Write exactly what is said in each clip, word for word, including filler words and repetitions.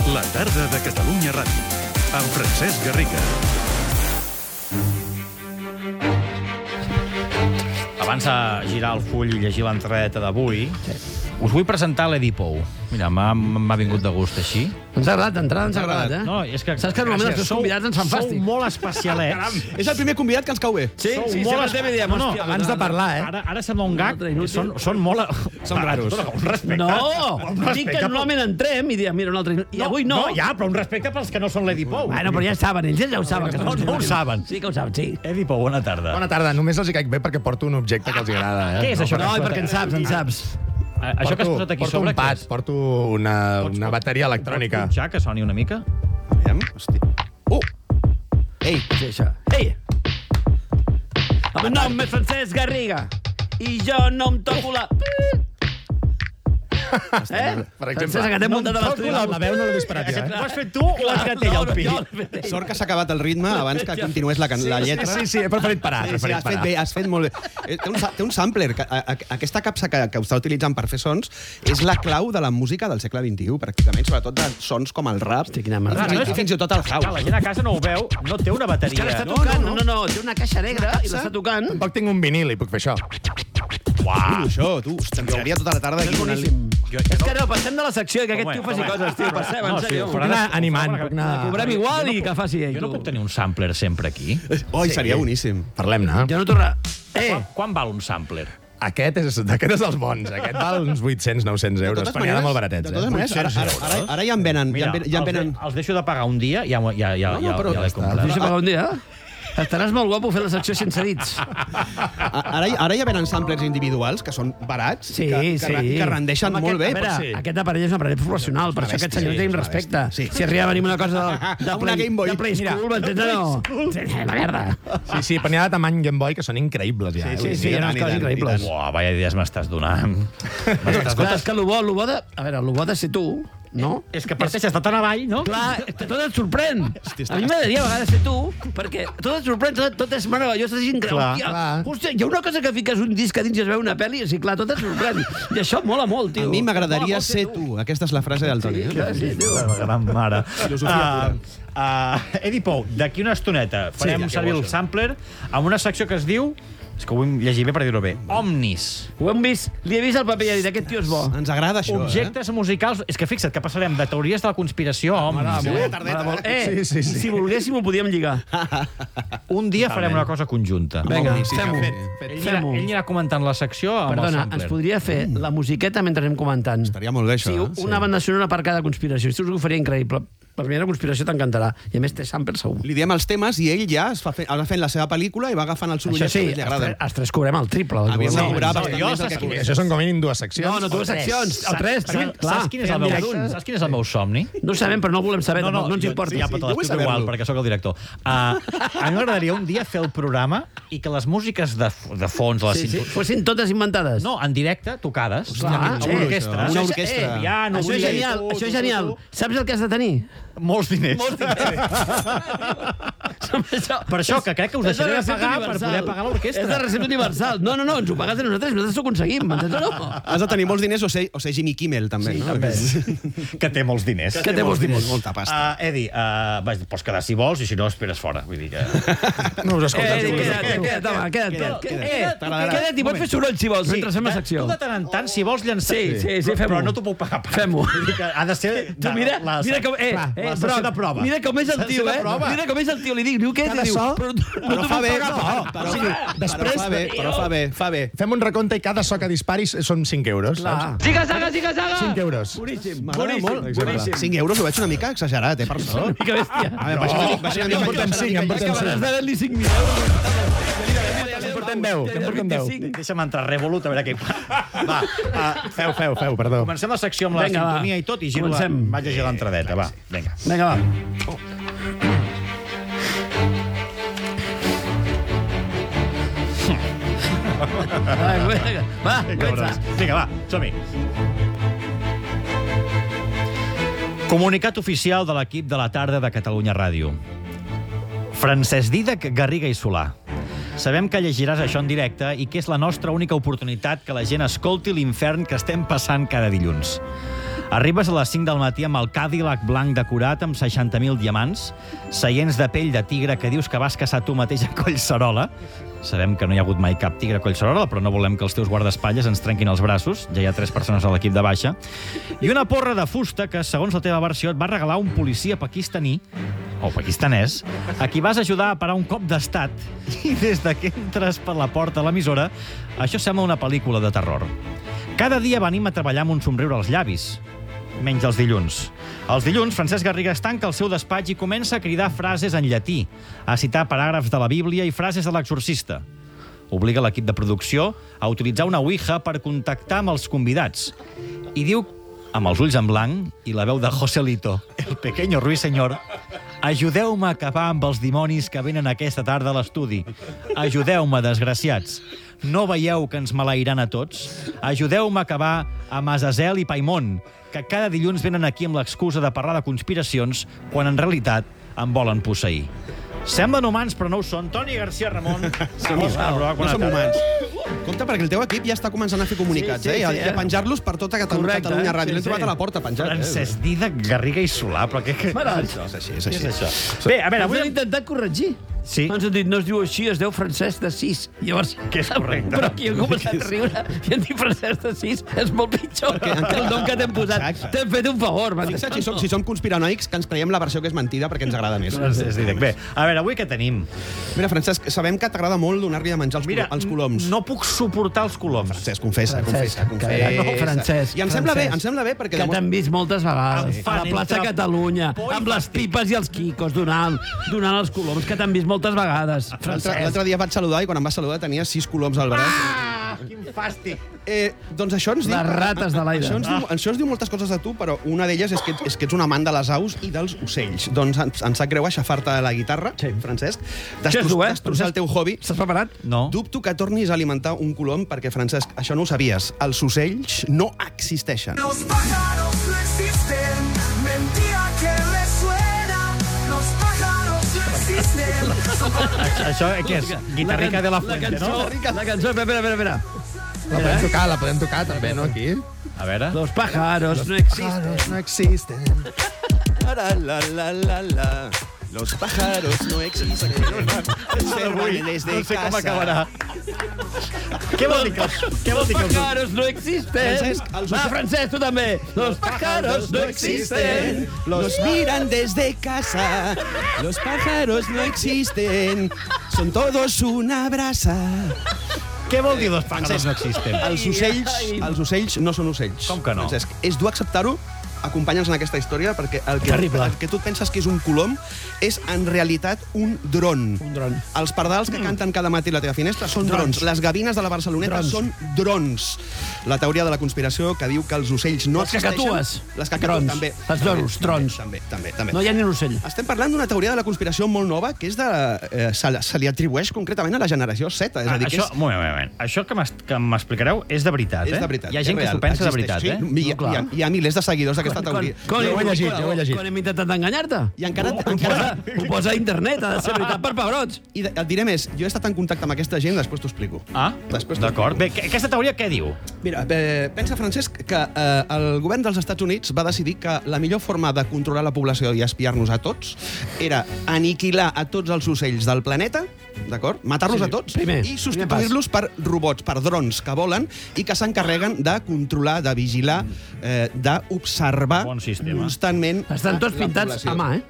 La tarda de Catalunya Ràdio, amb Francesc Garriga. Abans de girar el full i llegir l'entradeta d'avui, us vull presentar l'Edi Pou. Mira, m'ha vingut de gust així. Ens ha agradat, d'entrada ens ha agradat, eh? No, és que... Saps que normalment els teus convidats ens fan fàstic. Sou molt especialets. És el primer convidat que ens cau bé. Sí, Sou sí, molt sempre espe- diem, no, no, hòstia, abans de parlar, eh? Ara, ara sembla un gag. Són, són molt... Són raros. Un respecte. No, Un dic respecte que normalment entrem i diem, mira, un altre... I avui no. No, ja, però un respecte pels que no són l'Edi Pou. Bueno, però ja saben, ells ja ho saben. que No, no ho saben. Sí que ho saben, sí. Edi Pou, bona tarda. Bona tarda, només els hi caic bé perquè porto un objecte que els agrada, eh? Què és això? No, que has perquè en posat- saps, en saps. Ah, Això que has posat aquí porto sobre... un pad, porto una, Pots- una bateria electrònica. Pots punxar, que soni una mica? Aviam, hosti. Uh! Ei, Sí, això. Ei! El meu nom és Francesc Garriga i jo no em toco la... Eh? Per exemple. Francesc, que t'hem muntat a l'estudi. La veu no l'he disparat jo, eh? Ho has fet tu o has fet ell el pi? sort que s'ha acabat el ritme abans que continués la, can- la lletra. Sí, sí, he preferit parar. Sí, he sí, preferit has fet parar. bé, has fet molt bé. Eh, Té un, sa- té un sampler. Que, a, a, aquesta capsa que, que ho està utilitzant per fer sons és la clau de la música del segle vint-i-u, pràcticament, sobretot de sons com el rap Hosti, quina i merda. fins, i- fins i tot el Clar, la house. gent a casa no ho veu, no té una Que bateria. l'està No, tocant, no, no, no, té una caixa negra i l'està tocant. Tampoc tinc un vinil i puc fer això. Uau, això, tu, t'ensenyaria tota la tarda aquí És donant-li... boníssim. Jo- És que no, passem de la secció i que aquest Home, tio faci home. coses, tio, passem, No, en sí, sèrio. ho Puc farà anar de- animant, ho farà puc de- anar... Cobrem igual i que faci ell, Jo no tu. puc tenir un sampler sempre aquí. Oi, seria boníssim. Parlem-ne. Jo no torna... Eh! Quan, quan val un sampler? Aquest és, aquest és dels bons. Aquest val uns vuit-cents, nou-cents euros. Per n'hi ha de molt baratets, de totes eh? maneres, ara, ara, ara, ara ja en venen... Mira, ja en venen, ja en els, venen... de, els deixo de pagar un dia i ja, ja, ja, No, no, ja, però ja ja l'he està. comprat. Deixa pagar un dia. Estaràs molt guapo fent la secció sense dits. A- Ara, ara ja venen samplers individuals que són barats, Sí, que, que, sí. que rendeixen Home, molt bé. Aquest, a veure, sí. aquest aparell és un aparell professional, per És una això aquest bèstia, senyor sí, té és una respecte. bèstia, sí. Si arriba a venir una cosa de, de, Una Game Boy. de Play Mira, School, m'entens o no? Sí, la merda. Sí, sí, per n'hi ha de tamany Game Boy que són increïbles, ja. Sí, eh? sí, hi ha unes i coses tant, i increïbles. tant. Uah, vaya idees m'estàs donant. M'estàs Clar, és que el bo, el bo de... A veure, el bo de ser tu, no? És que parteix està tan avall, no? Clar, és que tot et sorprèn. A mi m'agradaria a vegades ser tu, perquè tot et sorprèn, tot, tot és meravellós, és increïble. Clar, Hòstia, clar. hòstia, hi ha una cosa que fiques un disc a dins i es veu una pel·li, i sí, clar, tot et sorprèn. I això mola molt, A tio. mi m'agradaria Mola molt ser tu. Aquesta és la frase del Toni. Sí, eh? clar, sí, tio. La gran mare. Filosofia Uh, uh, Edi Pou, d'aquí una estoneta farem ja, servir ja ho el sé. sampler amb una secció que es diu, és que ho vull llegir bé per dir-ho bé, Omnis. Ho hem vist, li he vist al paper i ha dit, aquest tio és bo. Ens agrada això, Objectes musicals... És que fixa't que passarem de teories de la conspiració a Omnis. Sí, Eh? tardeta. M'agrada molt. Eh, Sí, sí, sí. si volguéssim ho podíem lligar. Un dia farem una cosa conjunta. Vinga, sí, sí, fem-ho. fet, Ell anirà, Fem-ho. ell anirà comentant la secció amb Perdona, el ens sampler. podria fer la musiqueta mentre anem comentant. Estaria molt bé, això. Sí, eh? una banda sonora per cada conspiració. Això us ho faria increïble. Per mi la conspiració t'encantarà. I a més té sample segur. Li diem els temes i ell ja es fa fe... va fent la seva pel·lícula i va agafant els Això sorollets sí, que més li els, agraden. tres, els tres cobrem el triple. del que Havíem de volem. cobrar no, bastant jo més del saps que qui- I cobrem. això són com a mínim dues seccions. No, no, dues seccions. El tres, Saps, també, clar. saps, quin és el meu, Fem un. saps quin és el meu somni? No ho sabem, però no ho volem saber, no, no, no ens jo- importa. Ja, Sí, però te jo vull l'explico igual, saber-lo. perquè sóc el director. Uh, a mi m'agradaria un dia fer el programa i que les músiques de, f- de fons, les Sí, sí. sinto- Fossin totes inventades. no, en directe, tocades, Clar, amb eh, una orquestra. una Això és- orquestra. eh, Piano, això és bulla i genial, tu, això tu, és tu, genial. tu. Saps el que has de tenir? Molts diners. Això- Per això, que crec que us és de deixaré de recepta pagar per universal. poder pagar l'orquestra. És de recepta universal. No, no, no, ens ho pagues a nosaltres, nosaltres ho aconseguim, m'entens o no? Has de tenir molts diners o ser, o ser Jimmy Kimmel, també. Sí, no? també. Que té molts diners. Que té molts diners. Molta pasta. Uh, Edi, uh, vas, pots quedar si vols i si no esperes fora. Vull dir que... No us escolteu. Eh, si us queda't, escolteu. queda't, home, queda't, queda't. queda't. Eh, T'agradarà. queda't i pots fer soroll si vols, mentre fem la de- secció. Tu de tant en tant, si vols llançar... Sí, sí, sí, fem-ho. Però no t'ho puc pagar. pas. Fem-ho. Vull dir que ha de ser... Tu mira, la, mira com, eh, clar, eh, la sessió Broc, de prova. mira com és el Sessió tio, de eh? prova. Mira com és el tio, li dic, diu què? Cada Diu, so- però no Però t'ho fa puc bé, pagar però, pas. però, O sigui, però, després... fa bé, però fa bé, fa bé. Fem un recompte i cada so que disparis són cinc euros, Clar. saps? Ziga, zaga, ziga, zaga! cinc euros. Boníssim, M'agrada boníssim, molt. boníssim. cinc euros ho veig una mica exagerat, eh, per so. Una mica bèstia. A veure, baixa, baixa una Ja en mica. portem cinc, en portem Has cinc. de dar-li cinc mil euros. En portem deu, en portem deu. Deixa'm entrar a Revolut, a veure què... Va, uh, Feu, feu, feu, perdó. comencem la secció amb la Vinga, va. sintonia i tot i giro la... Comencem. Vaig llegir l'entradeta, va. Vinga. Vinga, va. Va, vinga, va, comença. Vinga, va, som-hi. Comunicat oficial de l'equip de la tarda de Catalunya Ràdio. Francesc Dídac, Garriga i Solà. Sabem que llegiràs això en directe i que és la nostra única oportunitat que la gent escolti l'infern que estem passant cada dilluns. Arribes a les cinc del matí amb el Cadillac blanc decorat amb seixanta mil diamants, seients de pell de tigre que dius que vas caçar tu mateix a Collserola. Sabem que no hi ha hagut mai cap tigre a Collserola, però no volem que els teus guardaespatlles ens trenquin els braços. Ja hi ha tres persones a l'equip de baixa. I una porra de fusta que, segons la teva versió, et va regalar un policia pakistaní, o pakistanès, a qui vas ajudar a parar un cop d'estat. I des de que entres per la porta a l'emissora, això sembla una pel·lícula de terror. Cada dia venim a treballar amb un somriure als llavis, menys els dilluns. Els dilluns, Francesc Garriga es tanca al seu despatx i comença a cridar frases en llatí, a citar paràgrafs de la Bíblia i frases de l'exorcista. Obliga l'equip de producció a utilitzar una ouija per contactar amb els convidats. I diu, amb els ulls en blanc i la veu de Joselito, el pequeño ruiseñor, ajudeu-me a acabar amb els dimonis que venen aquesta tarda a l'estudi. Ajudeu-me, desgraciats. No veieu que ens malairan a tots? Ajudeu-me a acabar amb Azazel i Paimon, que cada dilluns venen aquí amb l'excusa de parlar de conspiracions, quan en realitat em volen posseir. Semblen humans, però no ho són. Toni García Ramon. Som, no som humans. Compte, perquè el teu equip ja està començant a fer comunicats, Sí, sí, eh? sí, I a, eh? a penjar-los per tota Catalunya, Correcte, Catalunya eh? Ràdio. Sí, L'hem trobat sí. a la porta penjat. Francesc Dídac, Garriga i Solà, però què... què... Mare, És així, és Què així. és això? Bé, a veure, Avui avui... hem intentat corregir. Sí. Ens han dit, no es diu així, es diu Francesc de Sis. Llavors, Que és correcte. Però aquí hem començat a riure i hem dit Francesc de Sis. És molt pitjor que el nom que t'hem posat. Exacte. T'hem fet un favor. m'ha dit. Fixa't si som, si som conspiranoics, que ens creiem la versió que és mentida perquè ens agrada més. Francesc Dídac. Bé, a veure, avui què tenim? Mira, Francesc, sabem que t'agrada molt donar-li a menjar els, Mira, colo els coloms. no puc suportar els coloms. Francesc, confessa, Francesc, confessa, confessa. no, Francesc, I em sembla bé, Francesc. em sembla bé perquè... Que demostra- t'han vist moltes vegades. Em A fan la plaça entre Catalunya, por i amb les fàstic. pipes i els quicos, donant, donant els coloms, que t'han vist moltes vegades. L'altre Francesc. l'altre dia vaig saludar i quan em va saludar tenia sis coloms al braç. Ah, quin fàstic. Eh, doncs això ens diu... Les rates de l'aire. Això ens, diu, això ens diu moltes coses de tu, però una d'elles és, que, és que ets un amant de les aus i dels ocells. Doncs ens, ens sap greu aixafar-te la guitarra, Sí. Francesc. Això és dur, eh? Destrossar el teu hobby. Estàs preparat? No. Dubto que tornis a alimentar un colom perquè, Francesc, això no ho sabies. Els ocells no existeixen. Los pájaros no existen, mentira que les suena. Los pájaros no existen. Això què és? Guitarrica de la Fuente, cançó, no? La cançó, espera, espera, espera. La podem tocar, la podem tocar també, no, aquí? A veure... Los pájaros no existen. no existen. La, la, la, la, la. Los pájaros no existen. Avui, desde no sé com casa. acabarà. Què vol dir que els... Què vol Los dir que els... pájaros no existen. Francesc, els Va, ocells- Francesc, tu també. Los pájaros no existen. Los miran desde casa. Los pájaros no existen. Son todos una brasa. Què vol dir los pájaros no existen? Els ocells, ai. els ocells no són ocells. Com que no? Francesc, és dur acceptar-ho? Acompanya'ns en aquesta història, perquè el que, Terrible. el que tu et penses que és un colom és en realitat un dron. Un dron. Els pardals que canten cada matí a la teva finestra són drons. Drons. Les gavines de la Barceloneta Drons. són drons. La teoria de la conspiració que diu que els ocells no Les existeixen... cacatues. Les cacatues, Drons. també. Els drons, drons. També, també, també. No hi ha ni un ocell. Estem parlant d'una teoria de la conspiració molt nova que és de, eh, se, se li atribueix concretament a la generació Z. És a Ah, dir, que això, és, un moment, un moment. Això que m'es- que m'explicareu és de veritat, eh? és de veritat. Hi ha és gent que real, s'ho pensa de existeix, veritat, sí. eh? Hi, ha, hi, ha, hi ha milers de seguidors d'aquesta teoria. Com, Jo ho he llegit, jo ho he llegit. Quan hem intentat enganyar-te. I encara... Ho encara posa, ho posa a internet, ha de ser veritat per pebrots. I de- et diré més, jo he estat en contacte amb aquesta gent, després t'ho explico. Ah, Després t'ho d'acord. Bé, que- aquesta teoria què diu? Mira, eh, pensa, Francesc, que eh, el govern dels Estats Units va decidir que la millor forma de controlar la població i espiar-nos a tots era aniquilar a tots els ocells del planeta, d'acord? Matar-los Sí, a tots primer, i primer substituir-los per robots, per drons que volen i que s'encarreguen de controlar, de vigilar, eh, d'observar Bon sistema. constantment Estan tots la pintats població. a mà, eh?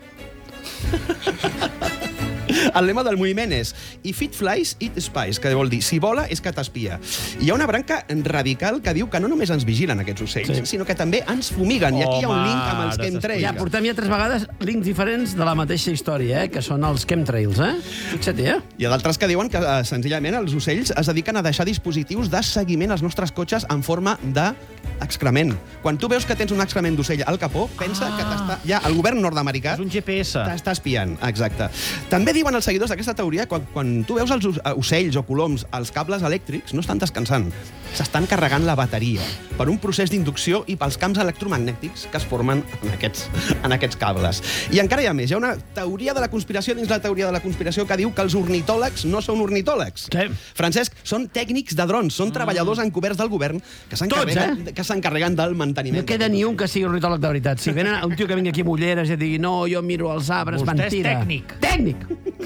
El lema del moviment és If it flies, it spies, que vol dir si vola és que t'espia. Hi ha una branca radical que diu que no només ens vigilen aquests ocells, Sí. sinó que també ens fumiguen. I aquí hi ha un Home, link amb els ara chemtrails. Ja, portem ja tres vegades links diferents de la mateixa història, eh? Que són els chemtrails, eh? Fixa't, eh? Hi ha d'altres que diuen que, eh, senzillament, els ocells es dediquen a deixar dispositius de seguiment als nostres cotxes en forma de excrement. Quan tu veus que tens un excrement d'ocell al capó, pensa ah. que t'està... Ja, el govern nord-americà És un G P S. t'està espiant, exacte. També diuen els seguidors d'aquesta teoria que quan, quan tu veus els o- ocells o coloms als cables elèctrics, no estan descansant, s'estan carregant la bateria per un procés d'inducció i pels camps electromagnètics que es formen en aquests, en aquests cables. I encara hi ha més. Hi ha una teoria de la conspiració dins la teoria de la conspiració que diu que els ornitòlegs no són ornitòlegs. Sí. Francesc, són tècnics de drons, són treballadors encoberts del govern que Tots, s'encarreguen eh? que s'encarreguen del manteniment. No queda ni un que sigui ornitòleg de veritat. Si venen un tio que vingui aquí amb ulleres i et digui no, jo miro els arbres, Vostè és mentira. tècnic. Tècnic!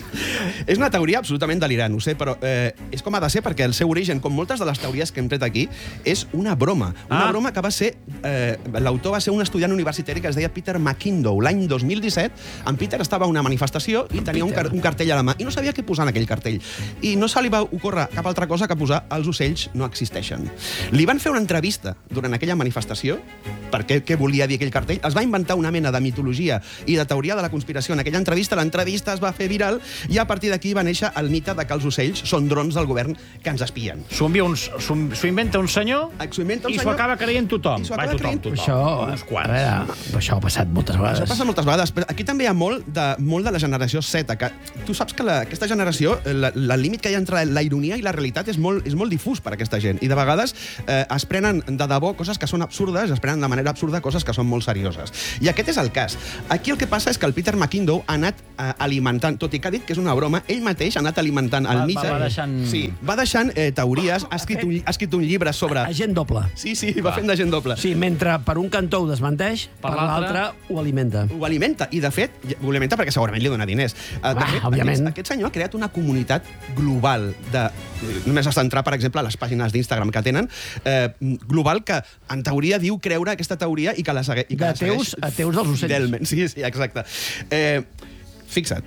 És una teoria absolutament delirant, ho sé, però eh, és com ha de ser perquè el seu origen, com moltes de les teories que hem tret aquí, és una broma. Una Ah. broma que va ser... Eh, L'autor va ser un estudiant universitari que es deia Peter McIndoe. L'any dos mil disset, en Peter estava a una manifestació i tenia un, car un cartell a la mà i no sabia què posar en aquell cartell. I no se li va ocórrer cap altra cosa que posar els ocells no existeixen. Li van fer una entrevista durant aquella manifestació per què, què volia dir aquell cartell. Es va inventar una mena de mitologia i de teoria de la conspiració en aquella entrevista. L'entrevista es va fer viral i a partir d'aquí va néixer el mite de que els ocells són drons del govern que ens espien. S'ho envia un- s'ho s'ho inventa un senyor S'ho inventa un i s'ho senyor acaba creient tothom. i s'ho Va, acaba tothom, creient- tothom. Això, Uns a quants. veure, això ha passat moltes Això vegades. passa moltes vegades. Però aquí també hi ha molt de, molt de la generació Z. Que tu saps que la, aquesta generació, la- el límit que hi ha entre la ironia i la realitat és molt, és molt difús per a aquesta gent. I de vegades eh, es prenen de debò coses que són absurdes, es prenen de manera absurda coses que són molt serioses. I aquest és el cas. Aquí el que passa és que el Peter McIndoe ha anat eh, alimentant, tot i que ha dit que és una broma, ell mateix ha anat alimentant el Va- mite. va deixant- Sí, va deixant eh, teories, ha escrit, un, ha escrit un llibre sobre... Agent doble. Sí, sí, va fent d'agent doble. Sí, mentre per un cantó ho desmenteix, per, Per l'altre ho alimenta. Ho alimenta, i de fet, ho alimenta perquè segurament li dona diners. Eh, De Ah, fet, òbviament. aquest, aquest senyor ha creat una comunitat global de... Només has d'entrar, per exemple, a les pàgines d'Instagram que tenen, eh, global, que en teoria diu creure aquesta teoria i que la, segue, i que De la segueix teus a teus dels ocells. fidelment. Sí, sí, exacte. Eh, fixa't,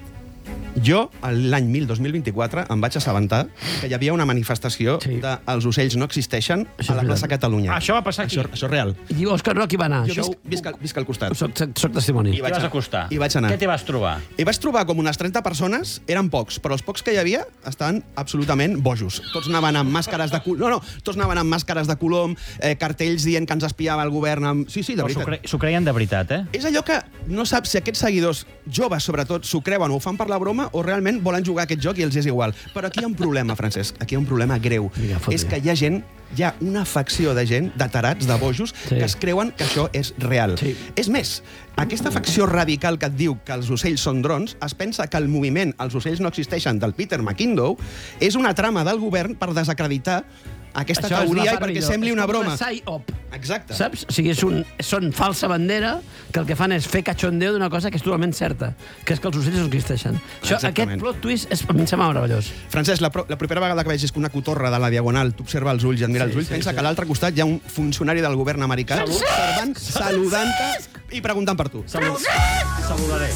jo, l'any dos mil vint-i-quatre, em vaig assabentar que hi havia una manifestació Sí. de els ocells no existeixen Això a la és plaça veritat. Catalunya. Ah, això va passar aquí. Això, això és real. I diu, Òscar Roc hi va anar. Jo Això visc, visc, al- visc al costat. ho- soc, soc testimoni. I T'hi vaig vas anar. acostar. I vaig anar. Què t'hi vas trobar? I vaig trobar com unes trenta persones, eren pocs, però els pocs que hi havia estaven absolutament bojos. Tots anaven amb màscares de colom, no, no, tots anaven amb màscares de colom, eh, cartells dient que ens espiava el govern amb... Sí, sí, de Però s'ho veritat. cre s'ho creien de veritat, eh? És allò que no saps si aquests seguidors, joves sobretot, s'ho creuen o ho fan per la broma o realment volen jugar a aquest joc i els és igual. Però aquí hi ha un problema, Francesc, aquí hi ha un problema greu. Vinga, fot-li. És que hi ha gent, hi ha una facció de gent, de tarats, de bojos, Sí. que es creuen que això és real. Sí. És més, aquesta facció radical que et diu que els ocells són drons es pensa que el moviment Els ocells no existeixen del Peter McIndoe és una trama del govern per desacreditar aquesta Això és teoria la i perquè paridor. sembli És una com broma. una psy-op. Exacte. Saps? O sigui, és un, són falsa bandera que el que fan és fer cachondeo d'una cosa que és totalment certa, que és que els ocells no existeixen. Això, Exactament. aquest plot twist és, a mi em sembla meravellós. Francesc, la, pro la propera vegada que vegis que una cotorra de la Diagonal t'observa els ulls i et mira Sí, els ulls, sí, pensa sí. que a l'altre costat hi ha un funcionari del govern americà observant, saludant-te i preguntant per tu. Saludaré.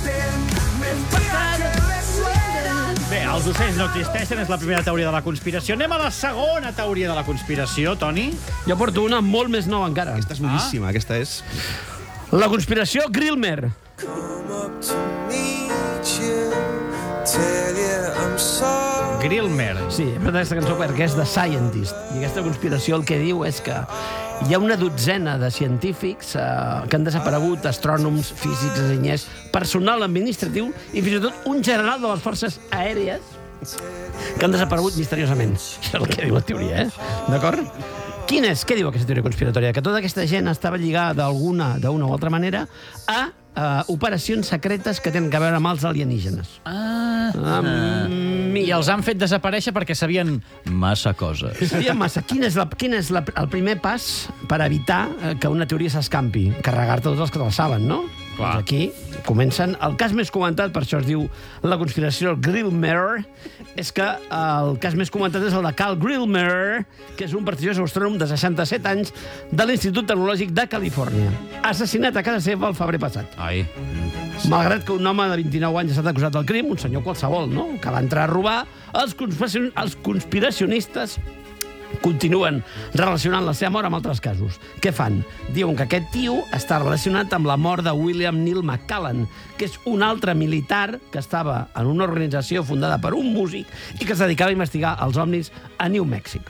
Mentira que le suena. Bé, els ocells no existeixen, és la primera teoria de la conspiració. Anem a la segona teoria de la conspiració, Toni. Jo porto una molt més nova encara. Aquesta és boníssima, aquesta és... La conspiració Grillmer. Come up to meet you, tell you I'm sorry. Grillmer. Sí, he presentat aquesta cançó perquè és de Scientist. I aquesta conspiració el que diu és que hi ha una dotzena de científics eh, que han desaparegut, astrònoms, físics, enginyers, personal administratiu i fins i tot un general de les forces aèries que han desaparegut misteriosament. Això és el que diu la teoria, eh? D'acord? Quin és? Què diu aquesta teoria conspiratòria? Que tota aquesta gent estava lligada d'alguna, d'una o altra manera a uh, operacions secretes que tenen a veure amb els alienígenes. Ah. Um, I els han fet desaparèixer perquè sabien massa coses. Sabia massa. Quin és, la, quin és la, el primer pas per evitar eh, que una teoria s'escampi? Carregar-te tots els que te'l saben, no? Clar. Doncs aquí comencen. El cas més comentat, per això es diu la conspiració Grillmer, és que el cas més comentat és el de Carl Grillmer, que és un prestigiós astrònom de seixanta-set anys de l'Institut Tecnològic de Califòrnia. Assassinat a casa seva el febrer passat. Ai. Malgrat que un home de vint-i-nou anys ha estat acusat del crim, un senyor qualsevol, no?, que va entrar a robar, els, conspiracion els conspiracionistes continuen relacionant la seva mort amb altres casos. Què fan? Diuen que aquest tio està relacionat amb la mort de William Neil McCallan, que és un altre militar que estava en una organització fundada per un músic i que es dedicava a investigar els ovnis a New Mexico.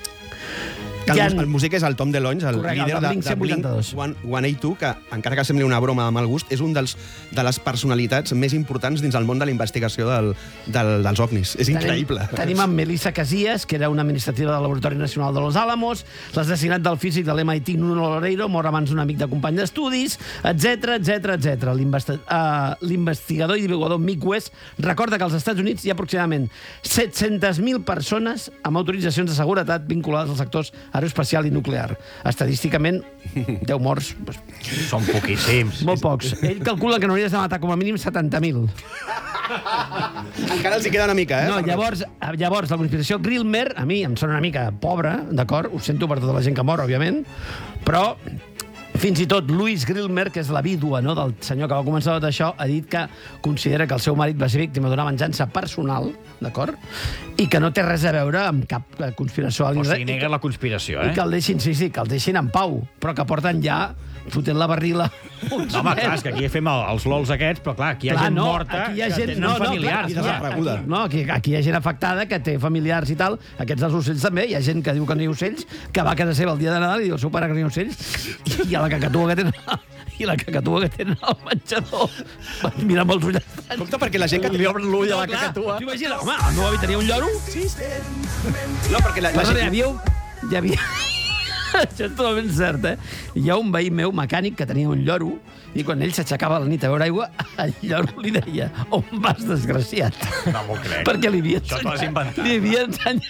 Que el, Hi ha- el músic és el Tom DeLonge, el Correcte, líder el de, Blink de Blink cent vuitanta-dos. cent vuitanta-dos, que, encara que sembli una broma de mal gust, és un dels, de les personalitats més importants dins el món de la investigació del, del, dels ovnis. És increïble. Tenim, tenim en Melissa Casillas, que era una administrativa del Laboratori Nacional de Los Álamos, l'assassinat del físic de l'M I T Nuno Loreiro, mort abans d'un amic de company d'estudis, etc etc etc. L'investigador i divulgador Mick West recorda que als Estats Units hi ha aproximadament set-centes mil persones amb autoritzacions de seguretat vinculades als sectors aeroespacial i nuclear. Estadísticament, deu morts, doncs, Són poquíssims. molt pocs. Ell calcula que n'hauries de matar com a mínim setanta mil. Encara els hi queda una mica, eh? No, llavors, llavors, la conspiració Grillmer, a mi em sona una mica pobra, d'acord? Ho sento per tota la gent que mor, òbviament, però fins i tot Louise Grillmer, que és la vídua, no, del senyor que va començar tot això, ha dit que considera que el seu marit va ser víctima d'una venjança personal, d'acord? I que no té res a veure amb cap eh, conspiració. O sigui, nega la conspiració, I eh? que el deixin, sí, sí, que el deixin en pau, però que porten ja fotent la barrila. No, home, clar, és que aquí fem el, els lols aquests, però clar, aquí hi ha Clar, gent no, morta aquí hi ha que gent- tenen no, no, familiars. clar, clar. desapareguda. Aquí, no, aquí, aquí hi ha gent afectada que té familiars i tal. Aquests dels ocells també. Hi ha gent que diu que no hi ha ocells, que va a casa seva el dia de Nadal i diu al seu pare que no hi ha ocells, i a la cacatua que tenen, i la cacatua que tenen al menjador. Mira amb els ulls estrany. Compte perquè la gent que... Li obren l'ull a la Clar, cacatua. t'imagines, home, el meu avi tenia un lloro. No, perquè la, la Perdona, hi gent... havia... un- Hi havia... Això és totalment cert, eh? Hi ha un veí meu mecànic que tenia un lloro i quan ell s'aixecava a la nit a veure aigua, el lloro li deia on vas, desgraciat? No m'ho crec. Perquè li havia Això t'ho has inventat. Li havia ensenyat